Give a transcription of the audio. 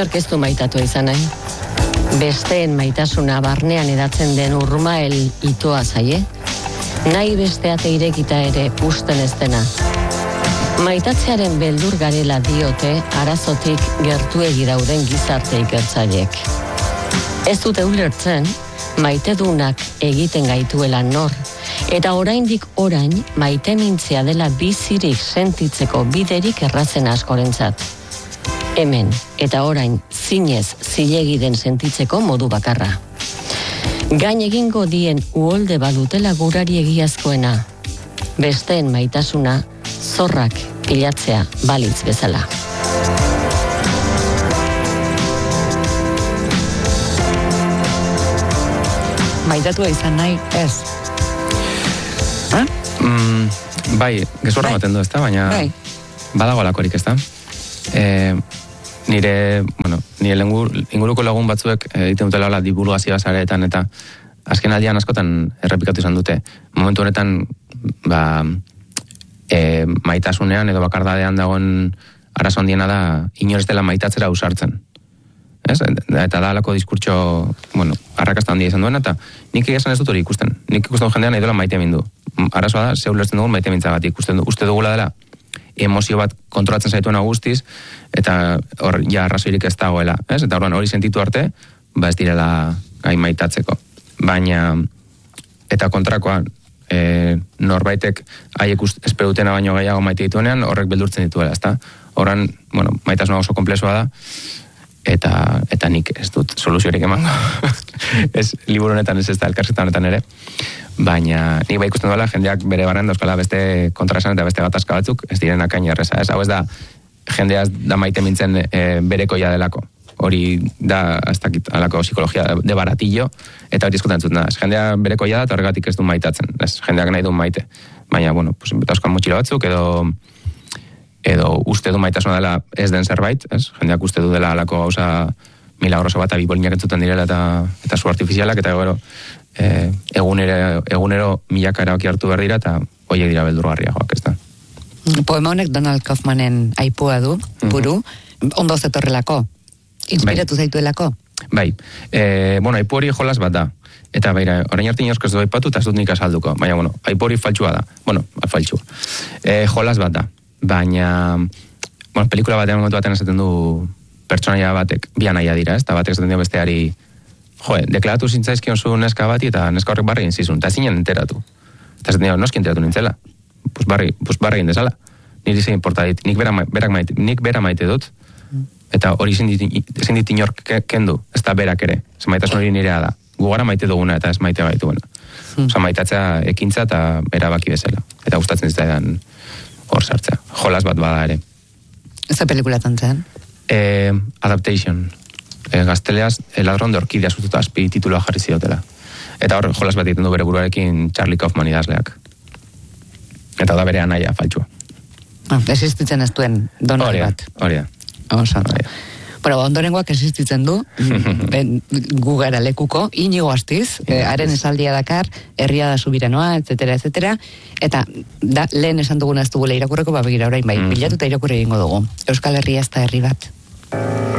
Inork ez du maitatua izan nahi. Besteen maitasuna barnean edatzen den urmael itoa zaie. Nahi besteate irekita ere usten ez dena. Maitatzearen beldur garela diote arazotik gertuegi dauden gizarte ikertzaileek. Ez dute ulertzen, maitedunak egiten gaituela nor, eta oraindik orain maitemintzea dela bizirik sentitzeko biderik errazen askorentzat. Hemen, eta orain zinez zilegi den sentitzeko modu bakarra. Gain egingo dien uholde badutela gurari egiazkoena. Besteen maitasuna zorrak pilatzea balitz bezala. Maitatua izan nahi, ez? Bai, gezurra maten du, ezta? Baina badago alakorik, ezta? Nire inguruko lagun batzuek egiten dutela hola divulgazioa sareetan eta azken aldian askotan errepikatu izan dute. Momentu honetan, maitasunean edo bakardadean dagoen arazo handiena da inor ez dela maitatzera ausartzen. Ez? Eta da alako diskurtso, arrakasta handia izan duen, eta nik esan ez dut hori ikusten. Nik ikusten jendean nahi duela maite mindu. Arazoa da, ze ulertzen dugun maite mintzagatik. Uste dugula dela, emozio bat kontrolatzen zaituen guztiz, eta hor, arrazoirik ez dagoela. Ez? Eta hori sentitu arte, ez direla gai maitatzeko. Baina, eta kontrakoa, norbaitek haiek esperutena baino gehiago maite dituenean, horrek beldurtzen dituela, ezta? Horran, maitasuna oso komplexua da, eta nik ez dut soluziorik emango. Ez, liburu honetan ez da, elkarrizketa honetan ere. Baina nik bai ikusten duela, jendeak bere barren dauzkala beste kontraesan eta beste gatazka batzuk, ez direnak hain erreza. Ez, hau ez da, jendea da maite mintzen berekoia delako. Hori da, ez dakit, alako psikologia de baratillo, eta hori eskutan entzuten da. Jendea berekoia da, eta horregatik ez du maitatzen. Ez, jendeak nahi du maite. Baina, dauzkan motxilo batzuk, edo uste du maitasuna dela ez den zerbait, ez? Jendeak uste du dela alako gauza milagroso bat, abibolinak entzuten direla eta zu artifizialak, eta egunero milaka erabaki hartu behar dira, eta horiek dira beldurgarriagoak, ez da. Poema honek Donald Kaufmanen aipua du, buru, ondo zetorrelako, inspiratu zaituelako? Bai, aipu hori jolas bat da, eta beira, orain arte inork ez du aipatu, eta ez dut nik azalduko, baina, aipu hori faltsua da, faltsua, jolas bat da. Baina, pelikula batean momentu batean esaten du pertsonaia batek, bi anaia dira, ez? Eta batek esaten dio besteari, deklaratu zintzaizkion zu neska bati eta neska horrek barri inzizun, eta zinen enteratu. Eta esaten dio, noski enteratu nintzela. Pues barri indezala. Niri zein importa dit, nik bera maite dut, eta hori ezin dit inork kendu, ez da berak ere. Maitasun hori nirea da. Gugara maite duguna eta ez maite gaituena. Maitatzea ekintza eta erabaki bezala. Eta gustatzen zitzaidan hor sartzea. Jolas bat bada ere. Ez da pelikulatan zen? Adaptation. Gazteleaz, El ladrón de orquídeas ustuta azpi tituloa jarri ziotela. Eta hor, jolas bat egiten du bere buruarekin Charlie Kaufman idazleak. Eta da bere anaia faltsua. Existitzen ez duen donari bat. Hori da. Ondorengoak existitzen du, gu gara lekuko, Inigo Astiz, haren esaldia dakar, herria da subiranoa, etc. Eta lehen esan duguna ez dugula irakurreko, begira orain bai, bilatu eta irakurre egingo dugu. Euskal Herria ez da herri bat.